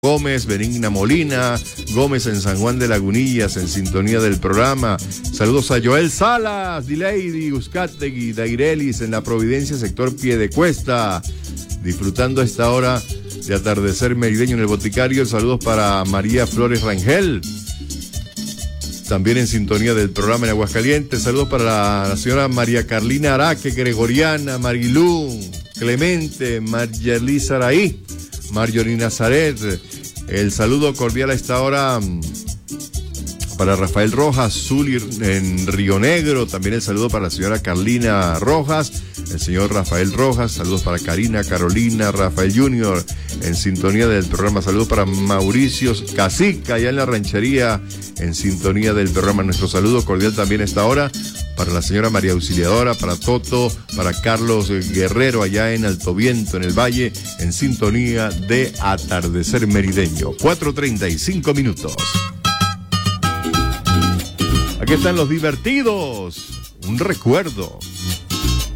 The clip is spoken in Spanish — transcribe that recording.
Gómez, Benigna Molina, Gómez en San Juan de Lagunillas, en sintonía del programa. Saludos a Joel Salas, Dileidi, Uzcategui, Dairelis, en la Providencia, sector Piedecuesta, disfrutando a esta hora de atardecer merideño en el Boticario. Saludos para María Flores Rangel, también en sintonía del programa en Aguascalientes. Saludos para la señora María Carlina Araque, Gregoriana, Marilú, Clemente, Margelí Saraí, Marjorie Nazaret. El saludo cordial a esta hora para Rafael Rojas, Zuli en Río Negro. También el saludo para la señora Carlina Rojas, el señor Rafael Rojas. Saludos para Karina, Carolina, Rafael Junior, en sintonía del programa. Saludos para Mauricio Casica, allá en la ranchería, en sintonía del programa. Nuestro saludo cordial también a esta hora para la señora María Auxiliadora, para Toto, para Carlos Guerrero, allá en Alto Viento, en el Valle, en sintonía de Atardecer Merideño. 4:35 minutos. Aquí están los divertidos. Un recuerdo.